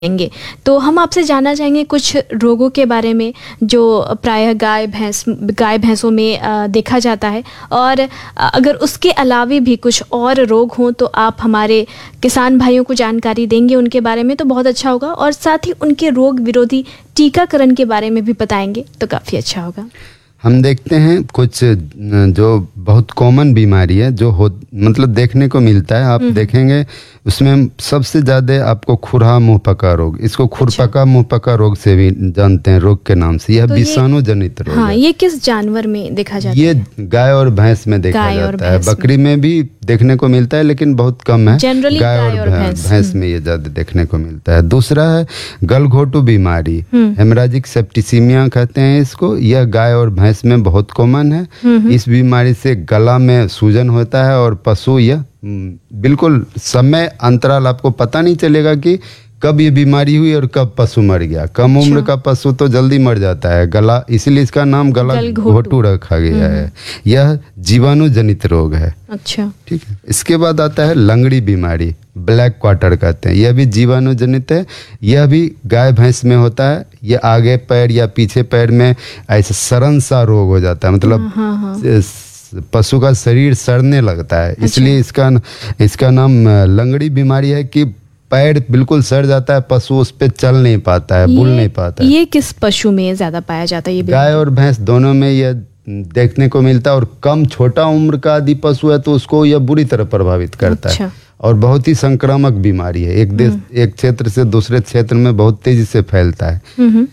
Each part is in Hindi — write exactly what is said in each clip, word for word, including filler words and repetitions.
देंगे। तो हम आपसे जानना चाहेंगे कुछ रोगों के बारे में जो प्रायः गाय भैंस गाय भैंसों में अ, देखा जाता है, और अ, अगर उसके अलावे भी कुछ और रोग हों तो आप हमारे किसान भाइयों को जानकारी देंगे उनके बारे में, तो बहुत अच्छा होगा। और साथ ही उनके रोग विरोधी टीकाकरण के बारे में भी बताएंगे तो काफ़ी अच्छा होगा। हम देखते हैं कुछ जो बहुत कॉमन बीमारी है जो हो मतलब देखने को मिलता है। आप देखेंगे उसमें सबसे ज़्यादा आपको खुरहा मुंह पका रोग, इसको खुरपका मुंह पका रोग से भी जानते हैं रोग के नाम से। यह तो विषाणु जनित रोग हाँ, है। ये किस जानवर में देखा जाता ये है? गाय और भैंस में देखा गाय और जाता है। भैंस में। बकरी में भी देखने को मिलता है लेकिन बहुत कम है। जनरली गाय गाय और और भैं- भैंस। भैंस में ये ज्यादा देखने को मिलता है। दूसरा है गलघोटू बीमारी, हेमराजिक सेप्टिसीमिया कहते हैं इसको। यह गाय और भैंस में बहुत कॉमन है। इस बीमारी से गला में सूजन होता है और पशु यह हम्म, बिल्कुल समय अंतराल आपको पता नहीं चलेगा कि कब ये बीमारी हुई और कब पशु मर गया। कम उम्र का पशु तो जल्दी मर जाता है गला, इसलिए इसका नाम गला घोटू रखा गया है। यह जीवाणु जनित रोग है। अच्छा, ठीक है। इसके बाद आता है लंगड़ी बीमारी, ब्लैक क्वार्टर कहते हैं। यह भी जीवाणु जनित है। यह भी गाय भैंस में होता है। यह आगे पैर या पीछे पैर में ऐसा सड़न सा रोग हो जाता है, मतलब हाँ, हाँ। पशु का शरीर सड़ने लगता है। इसलिए इसका इसका नाम लंगड़ी बीमारी है कि पैर बिल्कुल सड़ जाता है, पशु उस पे चल नहीं पाता है, बुल नहीं पाता है। ये किस पशु में ज्यादा पाया जाता है? ये गाय और भैंस दोनों में यह देखने को मिलता है। और कम छोटा उम्र का यदि पशु है तो उसको यह बुरी तरह प्रभावित करता अच्छा। है और बहुत ही संक्रामक बीमारी है। एक देश एक क्षेत्र से दूसरे क्षेत्र में बहुत तेजी से फैलता है।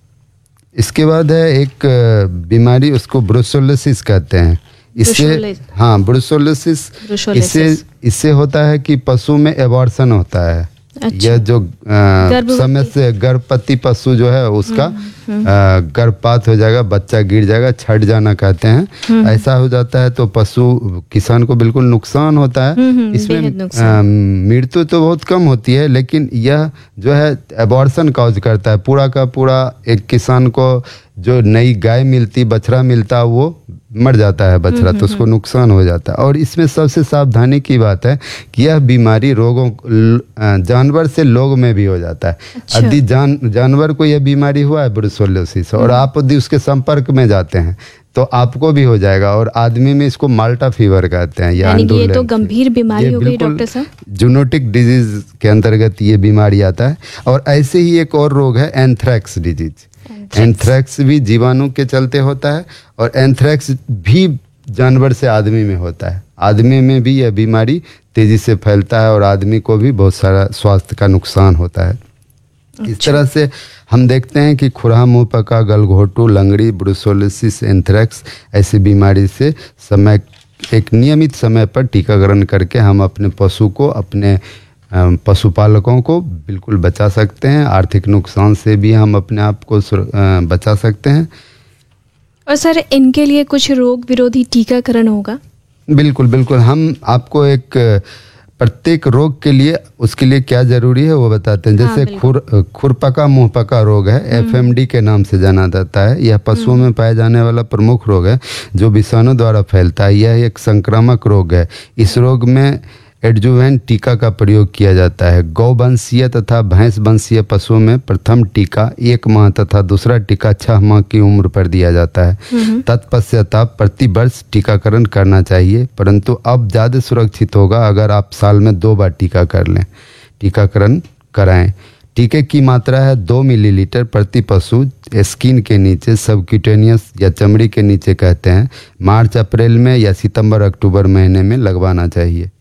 इसके बाद है एक बीमारी, उसको ब्रुसेलोसिस कहते हैं। इससे हाँ ब्रुसेलोसिस, इससे इससे होता है कि पशु में एबॉर्शन होता है। अच्छा। यह जो समय से गर्भवती पशु जो है उसका गर्भपात हो जाएगा, बच्चा गिर जाएगा, छट जाना कहते हैं। ऐसा हो जाता है तो पशु किसान को बिल्कुल नुकसान होता है। इसमें मृत्यु तो बहुत कम होती है लेकिन यह जो है एबॉर्शन कॉज करता है। पूरा का पूरा एक किसान को जो नई गाय मिलती, बछड़ा मिलता, वो मर जाता है बछड़ा, तो उसको नुकसान हो जाता है। और इसमें सबसे सावधानी की बात है कि यह बीमारी रोगों जानवर से लोग में भी हो जाता है। अच्छा। यदि जान जानवर को यह बीमारी हुआ है ब्रुसेलोसिस और आप यदि उसके संपर्क में जाते हैं तो आपको भी हो जाएगा। और आदमी में इसको माल्टा फीवर कहते हैं। यानी कि ये तो गंभीर बीमारी हो गई डॉक्टर साहब। जूनोटिक डिजीज के अंतर्गत ये बीमारी आता है। और ऐसे ही एक और रोग है एंथ्रैक्स डिजीज। एंथ्रैक्स भी जीवाणु के चलते होता है और एंथ्रैक्स भी जानवर से आदमी में होता है। आदमी में भी यह बीमारी तेजी से फैलता है और आदमी को भी बहुत सारा स्वास्थ्य का नुकसान होता है। अच्छा। इस तरह से हम देखते हैं कि खुरहा मुंह पका, गलघोटू, लंगड़ी, ब्रुसेलोसिस, एंथ्रैक्स ऐसी बीमारी से समय एक नियमित समय पर टीकाकरण करके हम अपने पशु को, अपने पशुपालकों को बिल्कुल बचा सकते हैं। आर्थिक नुकसान से भी हम अपने आप को बचा सकते हैं। और सर इनके लिए कुछ रोग विरोधी टीकाकरण होगा? बिल्कुल बिल्कुल। हम आपको एक प्रत्येक रोग के लिए उसके लिए क्या जरूरी है वो बताते हैं। जैसे हाँ, खुर खुरपका मुंह पका रोग है, एफ एम डी के नाम से जाना जाता है। यह पशुओं में पाए जाने वाला प्रमुख रोग है जो विषाणु द्वारा फैलता है। यह एक संक्रामक रोग है। इस रोग में एडजुवेंट टीका का प्रयोग किया जाता है। गौवंशीय तथा भैंस वंशीय पशुओं में प्रथम टीका एक माह तथा दूसरा टीका छह माह की उम्र पर दिया जाता है। तत्पश्चात आप प्रति वर्ष टीकाकरण करना चाहिए, परंतु अब ज़्यादा सुरक्षित होगा अगर आप साल में दो बार टीका कर लें टीकाकरण कराएं। टीके की मात्रा है दो मिलीलीटर प्रति पशु। स्किन के नीचे, सबक्यूटेनियस या चमड़ी के नीचे कहते हैं, मार्च अप्रैल में या सितंबर अक्टूबर महीने में लगवाना चाहिए।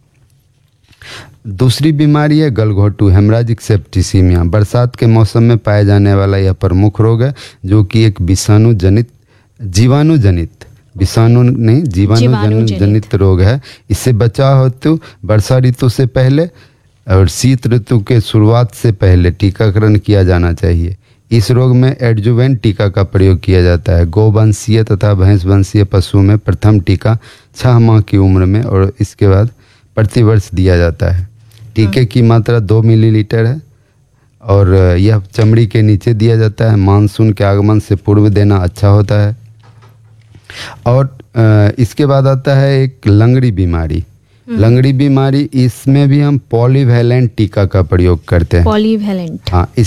दूसरी बीमारी है गलघोटू, हेमराजिक सेप्टिसीमिया। बरसात के मौसम में पाए जाने वाला यह प्रमुख रोग है जो कि एक विषाणु जनित जीवाणु जनित विषाणु नहीं जीवाणु जनित रोग है। इससे बचाव हेतु वर्षा ऋतु से पहले और शीत ऋतु के शुरुआत से पहले टीकाकरण किया जाना चाहिए। इस रोग में एडजुवेंट टीका का प्रयोग किया जाता है। गौवंशीय तथा भैंस वंशीय पशुओं में प्रथम टीका छह माह की उम्र में और इसके बाद प्रति वर्ष दिया जाता है। टीके की मात्रा दो मिलीलीटर है और यह चमड़ी के नीचे दिया जाता है। मानसून के आगमन से पूर्व देना अच्छा होता है। और इसके बाद आता है एक लंगड़ी बीमारी। लंगड़ी बीमारी, इसमें भी हम पॉलीवैलेंट टीका का प्रयोग करते हैं। पॉलीवैलेंट, हाँ।